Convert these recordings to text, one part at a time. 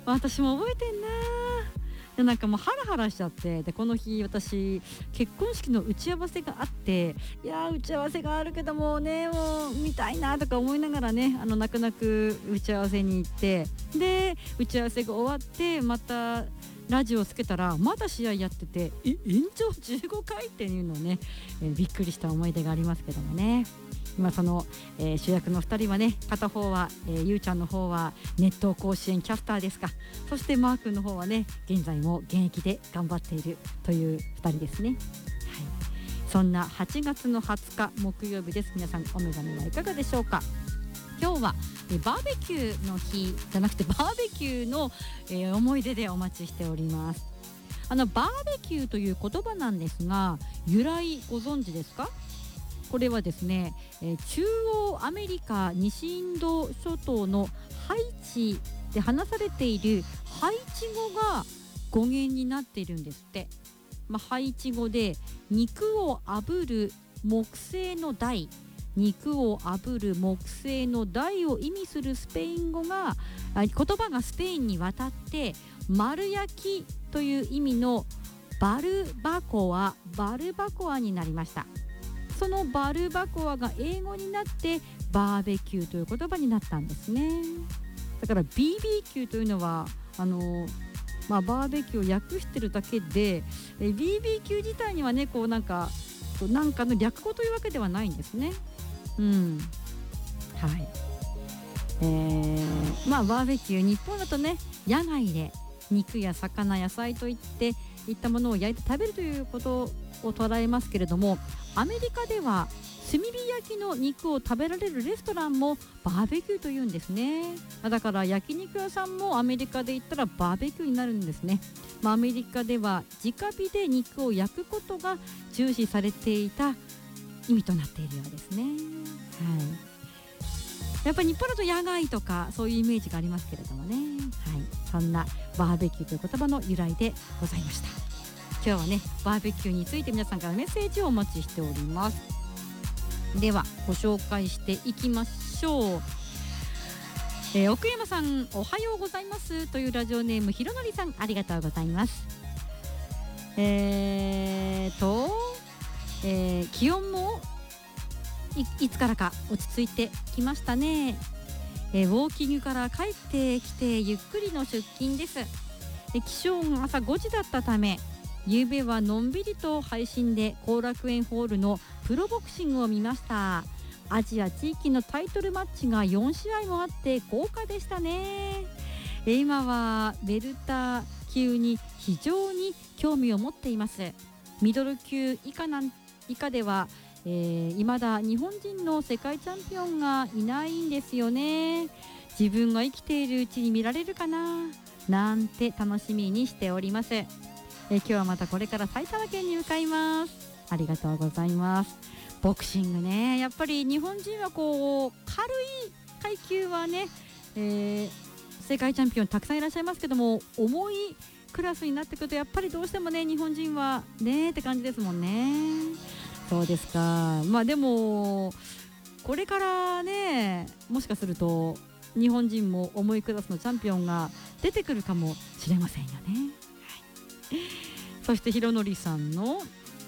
私も覚えてんな。でなんかもうハラハラしちゃって、でこの日私結婚式の打ち合わせがあって、いや打ち合わせがあるけどもね、もう見たいなとか思いながらね、泣く泣く打ち合わせに行って、で打ち合わせが終わってまたラジオをつけたらまだ試合やってて、延長15回っていうのをね、びっくりした思い出がありますけどもね。今その、主役の2人はね、片方は、ゆうちゃんの方は熱湯甲子園キャスターですか、そしてマー君の方はね現在も現役で頑張っているという2人ですね。はい、そんな8月の20日木曜日です。皆さんお目覚めはいかがでしょうか。今日はバーベキューの日じゃなくてバーベキューの、思い出でお待ちしております。バーベキューという言葉なんですが、由来ご存知ですか。これはですね、中央アメリカ西インド諸島のハイチで話されているハイチ語が語源になっているんですって。ハイチ語で肉を炙る木製の台、肉を炙る木製の台を意味するスペイン語が、言葉がスペインに渡って丸焼きという意味のバルバコアになりました。そのバルバコアが英語になってバーベキューという言葉になったんですね。だから BBQ というのはバーベキューを訳してるだけで、BBQ 自体にはねなんかの略語というわけではないんですね。はい。バーベキュー、日本だとね野外で肉や魚野菜といったものを焼いて食べるということを捉えますけれども、アメリカでは炭火焼きの肉を食べられるレストランもバーベキューというんですね。だから焼肉屋さんもアメリカで言ったらバーベキューになるんですね。アメリカでは直火で肉を焼くことが重視されていた意味となっているようですね。はい。やっぱり日本だと野外とかそういうイメージがありますけれどもね。はい。そんなバーベキューという言葉の由来でございました。今日はねバーベキューについて皆さんからメッセージをお待ちしております。ではご紹介していきましょう。奥山さんおはようございますというラジオネームひろのりさん、ありがとうございます。気温もいつからか落ち着いてきましたね。ウォーキングから帰ってきてゆっくりの出勤です。起床が朝5時だったため、夕べはのんびりと配信で後楽園ホールのプロボクシングを見ました。アジア地域のタイトルマッチが4試合もあって豪華でしたね。今はベルター級に非常に興味を持っています。ミドル級以下では、未だ日本人の世界チャンピオンがいないんですよね。自分が生きているうちに見られるかななんて楽しみにしております。今日はまたこれから埼玉県に向かいます。ありがとうございます。ボクシングね、やっぱり日本人は軽い階級はね、世界チャンピオンたくさんいらっしゃいますけども、重いクラスになってくるとやっぱりどうしてもね日本人はねって感じですもんね。そうですか。でもこれからね、もしかすると日本人も重いクラスのチャンピオンが出てくるかもしれませんよね。はい、そしてひろのりさんの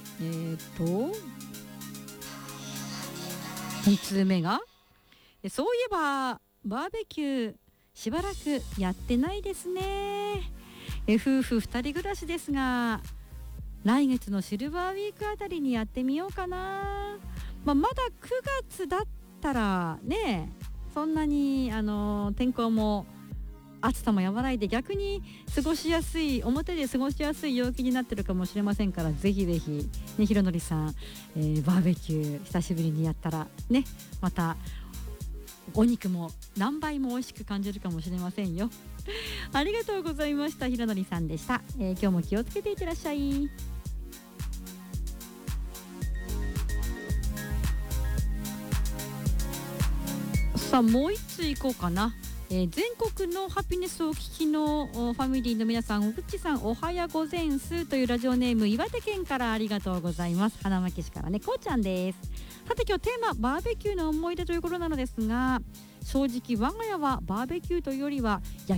2通目が、そういえばバーベキューしばらくやってないですね。夫婦2人暮らしですが、来月のシルバーウィークあたりにやってみようかな。まだ9月だったらね、そんなに天候も暑さも和らいで逆に過ごしやすい、表で過ごしやすい陽気になってるかもしれませんから、ぜひぜひね、ひろのりさん、バーベキュー久しぶりにやったらね、またお肉も何倍も美味しく感じるかもしれませんよ。ありがとうございました。ひろのりさんでした。今日も気をつけていってらっしゃい。さあもう一ついこうかな。全国のハピネスをお聞きのファミリーの皆さん、おぐっちさんおはやごぜんすというラジオネーム、岩手県からありがとうございます。花巻市からね、こうちゃんです。さて今日テーマバーベキューの思い出ということなのですが、正直我が家はバーベキューというよりは